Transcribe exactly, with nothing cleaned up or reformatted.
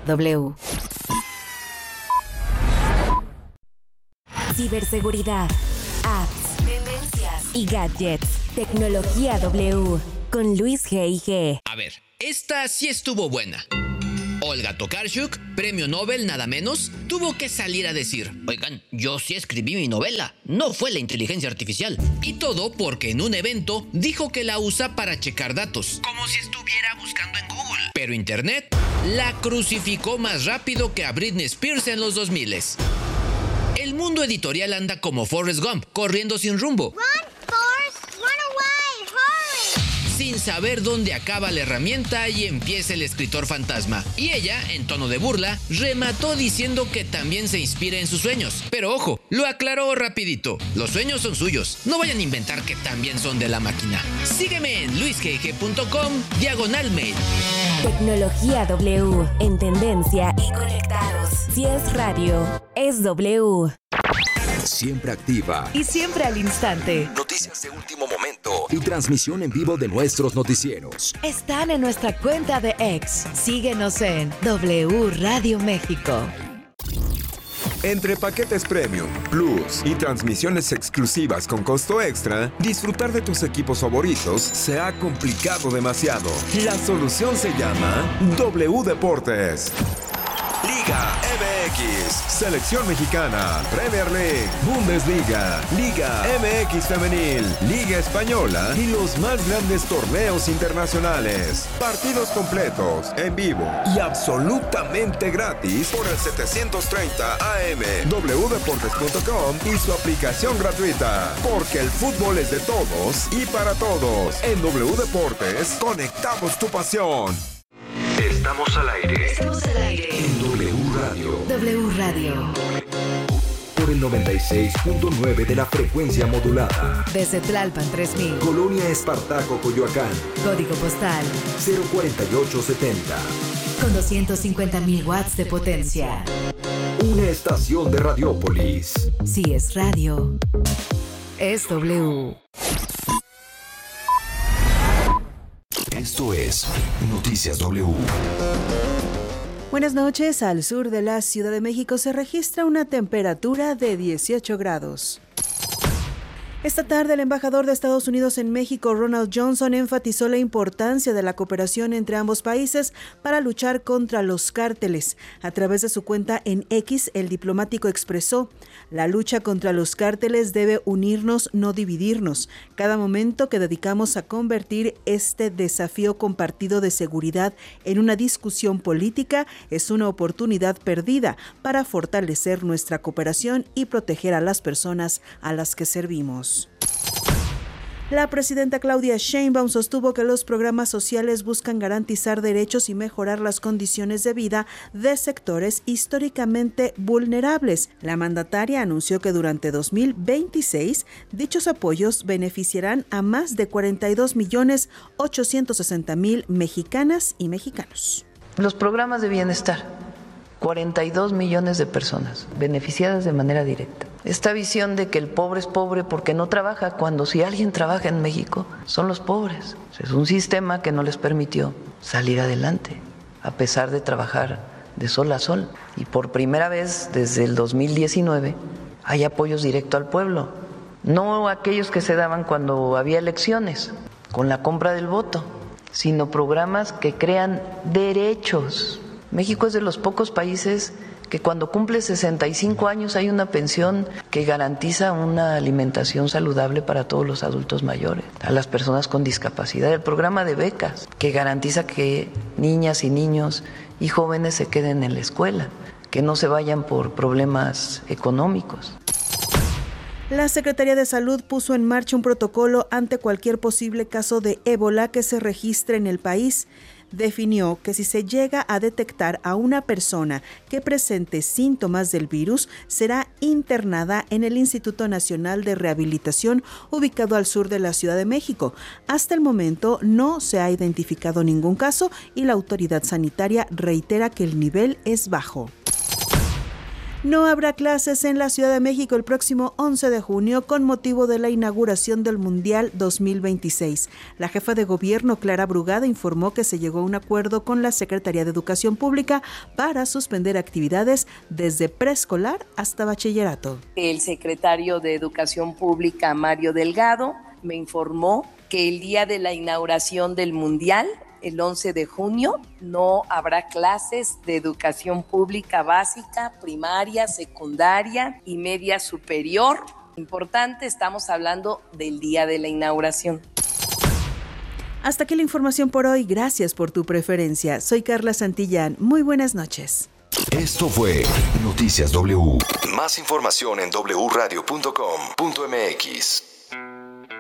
W. Ciberseguridad, apps, tendencias y gadgets. Tecnología W con Luis G I G. A ver, esta sí estuvo buena. Olga Tokarczuk, premio Nobel nada menos, tuvo que salir a decir: oigan, yo sí escribí mi novela, no fue la inteligencia artificial. Y todo porque en un evento dijo que la usa para checar datos, como si estuviera buscando en Google. Pero Internet la crucificó más rápido que a Britney Spears en los dos miles. El mundo editorial anda como Forrest Gump, corriendo sin rumbo. Run, Forrest, run away, hurry. Sin saber dónde acaba la herramienta y empieza el escritor fantasma. Y ella, en tono de burla, remató diciendo que también se inspira en sus sueños. Pero ojo, lo aclaró rapidito. Los sueños son suyos. No vayan a inventar que también son de la máquina. Sígueme en luisgg punto com, diagonal mail. Tecnología W, en tendencia y conectados. Si es radio, es W. Siempre activa Y siempre al instante. noticias de último momento y transmisión en vivo de nuestros noticieros. Están en nuestra cuenta de X. Síguenos en W Radio México. Entre paquetes Premium, Plus y transmisiones exclusivas con costo extra, disfrutar de tus equipos favoritos se ha complicado demasiado. La solución se llama W Deportes. Liga M X, Selección Mexicana, Premier League, Bundesliga, Liga M X Femenil, Liga Española y los más grandes torneos internacionales. Partidos completos, en vivo y absolutamente gratis por el setecientos treinta A M, w deportes punto com y su aplicación gratuita. Porque el fútbol es de todos y para todos. En W Deportes, conectamos tu pasión. Estamos al aire. Estamos al aire. En W Radio. W Radio. Por el noventa y seis punto nueve de la frecuencia modulada. Desde Tlalpan tres mil. Colonia Espartaco, Coyoacán. Código postal cero cuarenta y ocho setenta. con doscientos cincuenta mil watts de potencia. Una estación de Radiópolis. Si es radio, es W. Esto es Noticias W. Buenas noches. Al sur de la Ciudad de México se registra una temperatura de dieciocho grados. Esta tarde, el embajador de Estados Unidos en México, Ronald Johnson, enfatizó la importancia de la cooperación entre ambos países para luchar contra los cárteles. A través de su cuenta en X, el diplomático expresó: la lucha contra los cárteles debe unirnos, no dividirnos. Cada momento que dedicamos a convertir este desafío compartido de seguridad en una discusión política es una oportunidad perdida para fortalecer nuestra cooperación y proteger a las personas a las que servimos. La presidenta Claudia Sheinbaum sostuvo que los programas sociales buscan garantizar derechos y mejorar las condiciones de vida de sectores históricamente vulnerables. La mandataria anunció que durante dos mil veintiséis dichos apoyos beneficiarán a más de cuarenta y dos millones ochocientos sesenta mil mexicanas y mexicanos. Los programas de bienestar, cuarenta y dos millones de personas beneficiadas de manera directa. Esta visión de que el pobre es pobre porque no trabaja, cuando si alguien trabaja en México, son los pobres. Es un sistema que no les permitió salir adelante, a pesar de trabajar de sol a sol. Y por primera vez desde el dos mil diecinueve hay apoyos directos al pueblo. No aquellos que se daban cuando había elecciones, con la compra del voto, sino programas que crean derechos. México es de los pocos países que cuando cumple sesenta y cinco años hay una pensión que garantiza una alimentación saludable para todos los adultos mayores, a las personas con discapacidad, el programa de becas que garantiza que niñas y niños y jóvenes se queden en la escuela, que no se vayan por problemas económicos. La Secretaría de Salud puso en marcha un protocolo ante cualquier posible caso de ébola que se registre en el país. Definió que si se llega a detectar a una persona que presente síntomas del virus, será internada en el Instituto Nacional de Rehabilitación, ubicado al sur de la Ciudad de México. Hasta el momento no se ha identificado ningún caso y la autoridad sanitaria reitera que el nivel es bajo. No habrá clases en la Ciudad de México el próximo once de junio con motivo de la inauguración del Mundial dos mil veintiséis. La jefa de gobierno, Clara Brugada, informó que se llegó a un acuerdo con la Secretaría de Educación Pública para suspender actividades desde preescolar hasta bachillerato. El secretario de Educación Pública, Mario Delgado, me informó que el día de la inauguración del Mundial, el once de junio, no habrá clases de educación pública básica, primaria, secundaria y media superior. Importante, estamos hablando del día de la inauguración. Hasta aquí la información por hoy. Gracias por tu preferencia. Soy Carla Santillán. Muy buenas noches. Esto fue Noticias W. Más información en doble u radio punto com punto m x.